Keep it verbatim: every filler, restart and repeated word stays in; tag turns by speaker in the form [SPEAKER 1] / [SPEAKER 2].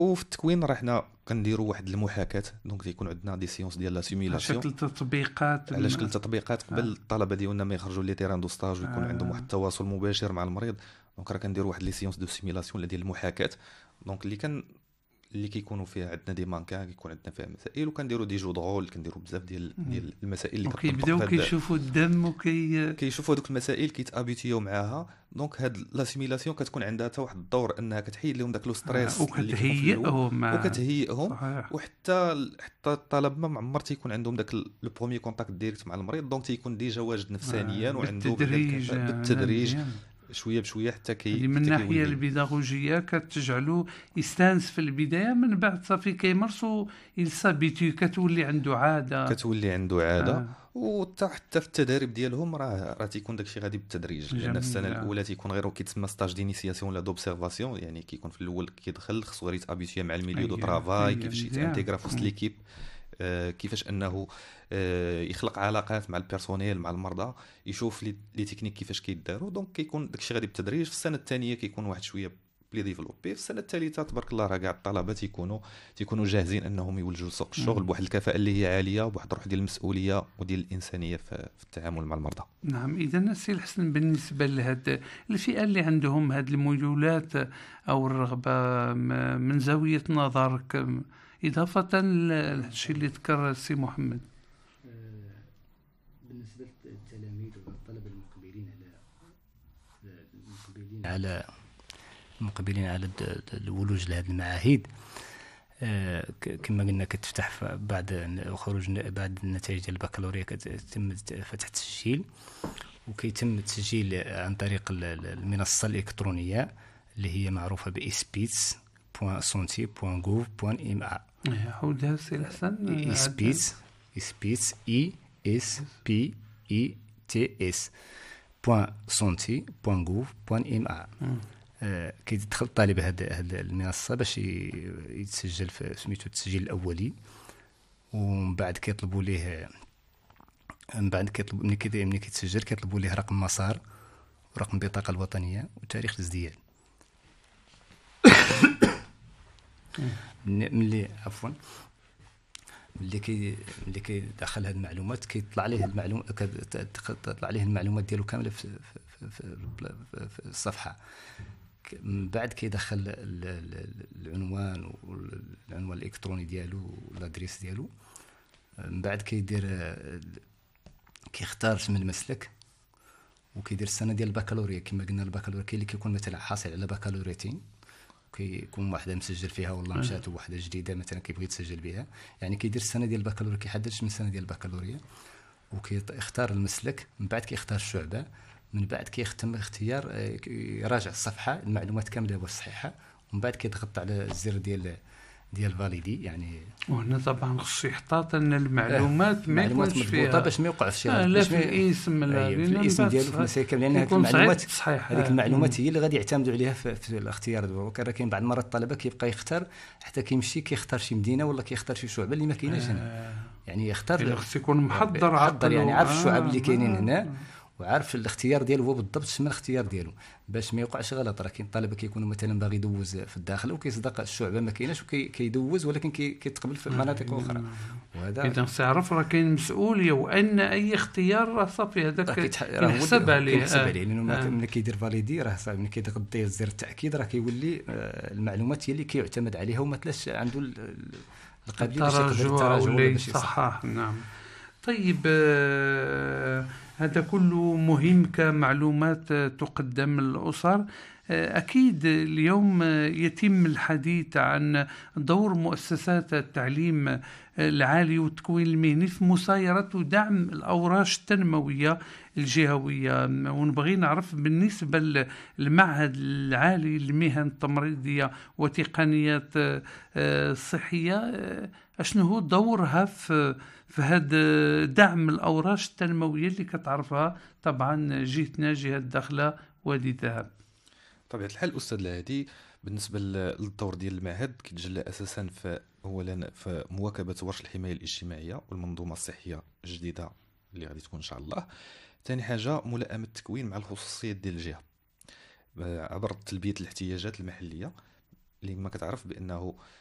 [SPEAKER 1] وفي التكوين راه حنا كنديروا واحد المحاكاه، دونك تيكون عندنا دي سيونس ديال لا
[SPEAKER 2] على
[SPEAKER 1] سيميلاسيون
[SPEAKER 2] شكل تطبيقات
[SPEAKER 1] على
[SPEAKER 2] م-
[SPEAKER 1] شكل تطبيقات قبل
[SPEAKER 2] آه.
[SPEAKER 1] الطلبه ديالنا ما يخرجوا لي تيران دو ستاج ويكون عندهم واحد
[SPEAKER 2] آه.
[SPEAKER 1] التواصل مباشر مع المريض. دونك راه كنديروا واحد لي سيونس دو سيميلاسيون اللي ديال المحاكاه، دونك اللي كان اللي كيكونوا فيها عندنا دي مانكا، كيكون عندنا فيها مسائل، وكنديروا دي جو دغول، كنديروا بزاف ديال ديال المسائل اللي كتطبق
[SPEAKER 2] وكيبداو
[SPEAKER 1] في هاد
[SPEAKER 2] كيشوفوا الدم وكي
[SPEAKER 1] كيشوفوا هذوك المسائل كيتابيتيو معاها. دونك هاد لا سيميلاسيون كتكون عندها حتى واحد الدور انها كتحيد لهم داك لو ستريس
[SPEAKER 2] آه.
[SPEAKER 1] اللي كيكون في الاول
[SPEAKER 2] وكتهيئهم مع
[SPEAKER 1] وكتهيئهم.
[SPEAKER 2] صحيح.
[SPEAKER 1] وحتى حتى الطلب ما معمر تيكون عندهم داك لو بروميي كونتاكت ديريكت مع المريض، دونك تيكون ديجا واجد نفسانيا
[SPEAKER 2] آه.
[SPEAKER 1] وعنده بعدا
[SPEAKER 2] بالتدريج
[SPEAKER 1] الكفاءة
[SPEAKER 2] آه،
[SPEAKER 1] بالتدريج
[SPEAKER 2] مزيان.
[SPEAKER 1] شويه بشويه حتى كي
[SPEAKER 2] هذه من
[SPEAKER 1] حتى
[SPEAKER 2] الناحيه
[SPEAKER 1] كيولي
[SPEAKER 2] البيداغوجيه كتجعلو يستانس في البدايه، من بعد صافي كيمارسو يلسابيتي، كتولي عنده عاده.
[SPEAKER 1] كتولي عنده عاده.
[SPEAKER 2] آه.
[SPEAKER 1] وحتى حتى في التدريب ديالهم راه راه تيكون داكشي غادي بالتدريج، لان
[SPEAKER 2] جميل.
[SPEAKER 1] السنه
[SPEAKER 2] آه.
[SPEAKER 1] الاولى تيكون غير كيتسمى ستاج دينيسياسيون ولا دوبسيرفاسيون، يعني كيكون في الاول كيدخل خصو غير يتابيتيا مع الميليو دو
[SPEAKER 2] أيوة.
[SPEAKER 1] طرافاي،
[SPEAKER 2] أيوة.
[SPEAKER 1] كيفاش
[SPEAKER 2] مزيان.
[SPEAKER 1] يتانتيغرا في وسط
[SPEAKER 2] مم.
[SPEAKER 1] ليكيب، آه، كيفاش انه آه، يخلق علاقات مع البيرسونيل مع المرضى، يشوف لي لي تكنيك كيفاش كيداروا. دونك كيكون داكشي غادي بالتدريج. في السنه الثانيه كيكون واحد شويه بلي ديفلوبي. في السنه الثالثه تبارك الله راه كاع الطلبه تيكونوا تيكونوا جاهزين انهم يولجوا لسوق الشغل بواحد الكفاءه اللي هي عاليه، وبواحد الروح ديال المسؤوليه وديال الانسانيه في, في التعامل مع المرضى.
[SPEAKER 2] نعم. إذا السي الحسن، بالنسبة لهاد الفئة اللي عندهم هاد الميولات أو الرغبة م- من زاوية نظرك، م- إضافة للشيء اللي ذكر السي محمد.
[SPEAKER 3] آه، بالنسبة للتلاميذ والطلبة المقبلين على المقبلين على المقبلين على الد- الد- الولوج لهذه المعاهد، آه، ك- كما قلنا كتفتح ف- بعد ن- خروج ن- بعد النتائج ديال البكالوريا كتم فتح التسجيل، وكيتم التسجيل عن طريق ال- ال- المنصة الإلكترونية اللي هي معروفة بإسبيتس بوان سونتي بوان غوف بوان ام ا.
[SPEAKER 2] عودها السي الحسن.
[SPEAKER 3] إسبيتس إسبيتس إي إس بي إي تي إس بوان سونتي بوان غوف بوان ام ا. آه، كيدخل الطالب هاد هاد المنصه باش ي- يتسجل في سميتو التسجيل الاولي، ومن بعد كيطلبوا ليه من بعد كيطلب ملي كي ملي كيتسجل كيطلبوا ليه رقم مسار ورقم البطاقه الوطنيه وتاريخ الازدياد. ملي عفوا ملي كي ملي كيدخل هاد المعلومات كيطلع ليه المعلومه كتطلع ليه المعلومات ديالو كامله في, في, في, في, في الصفحه. من بعد كيدخل ال- ال- العنوان والعنوان الالكتروني ديالو والادريس ديالو. من بعد كيدير آه، كيختار اسم المسلك، وكيدير السنه ديال البكالوريا. كما قلنا البكالوريا كاين اللي كيكون مثلا حاصل على بكالوريتين، كيكون واحده مسجل فيها والله مشات، وواحده جديده مثلا كيبغي يتسجل بها، يعني كيدير السنه ديال البكالوريا كيحددش من السنه ديال البكالوريا وكيختار المسلك. من بعد كيختار الشعبه. من بعد كيختم اختيار، آه، يراجع الصفحه المعلومات كامله واش صحيحه، ومن بعد كيضغط على الزر ديال ديال فاليدي. يعني
[SPEAKER 2] وهنا طبعا خصو يحتاط ان المعلومات ما
[SPEAKER 3] معلومات
[SPEAKER 2] يكونش
[SPEAKER 3] مضبوطه
[SPEAKER 2] فيها
[SPEAKER 3] باش ما يوقعش شي
[SPEAKER 2] آه
[SPEAKER 3] غلط،
[SPEAKER 2] لا
[SPEAKER 3] باش
[SPEAKER 2] في
[SPEAKER 3] ما
[SPEAKER 2] الاسم لا
[SPEAKER 3] أيوة، في
[SPEAKER 2] لأن
[SPEAKER 3] الاسم
[SPEAKER 2] بعد
[SPEAKER 3] ديالو في المسائل كامله، لان هذيك
[SPEAKER 2] يكون صعيب
[SPEAKER 3] المعلومات
[SPEAKER 2] تصحيح.
[SPEAKER 3] هذيك
[SPEAKER 2] آه.
[SPEAKER 3] المعلومات هي اللي غادي يعتمدوا عليها في, في الاختيار ديالو. وكان كاين بعض المرات الطلبه كيبقى يختار حتى كيمشي كيختار شي مدينه ولا كيختار شي شعبه اللي ما كايناش هنا،
[SPEAKER 2] آه.
[SPEAKER 3] يعني يختار
[SPEAKER 2] يعني خص يكون محضر
[SPEAKER 3] محضر، يعني
[SPEAKER 2] عقله.
[SPEAKER 3] عارف الشعب اللي
[SPEAKER 2] آه.
[SPEAKER 3] كاينين
[SPEAKER 2] آه.
[SPEAKER 3] هنا، وعارف الاختيار ديالو هو بالضبط شنو الاختيار ديالو باش ما يوقعش غلط. راه كاين طلبه كيكونوا مثلا باغي يدوز في الداخل وكيصدق الشعبه ما كايناش وكيدوز، ولكن كي- كيتقبل في مناطق اخرى. وهذا
[SPEAKER 2] اذا تعرف راه كاين مسؤوليه، وان اي اختيار راه صافي
[SPEAKER 3] راه
[SPEAKER 2] هذاك
[SPEAKER 3] كيتح- راه هو
[SPEAKER 2] كينحسب
[SPEAKER 3] اللي-
[SPEAKER 2] عليه.
[SPEAKER 3] كينحسب
[SPEAKER 2] آه.
[SPEAKER 3] عليه، لانه ما-
[SPEAKER 2] آه.
[SPEAKER 3] ملي كيدير فاليدي راه صافي. ملي كيضغط زر التاكيد راه كيولي آه، المعلومات هي اللي كيعتمد عليها، وما تلاش عنده ال- ال- القابليه باش يقدر
[SPEAKER 2] التراجع
[SPEAKER 3] التراجع
[SPEAKER 2] ولا
[SPEAKER 3] ولا باش يصحح.
[SPEAKER 2] يصحح. نعم. طيب، آه، هذا كله مهم كمعلومات آه، تقدم للأسر. آه، أكيد اليوم آه، يتم الحديث عن دور مؤسسات التعليم آه، العالي والتكوين المهني في مسايرة ودعم الأوراش التنموية الجهوية. ونبغي نعرف بالنسبة للمعهد العالي للمهن التمريضية وتقنيات آه، آه، الصحية، آه، أشنو هو دورها في في هذا دعم الأوراش التنموية اللي كتعرفها طبعا جهتنا جهة الداخلة وادي الذهب.
[SPEAKER 1] طبيعة الحال أستاذ الهادي، بالنسبة للدور ديال المعهد كيتجلى أساسا في أولا في مواكبة ورش الحماية الاجتماعية والمنظومة الصحية الجديدة اللي غادي تكون إن شاء الله. ثاني حاجة ملائمة التكوين مع الخصوصيات ديال الجهة عبر تلبية الاحتياجات المحلية. اللي ما كتعرف بانه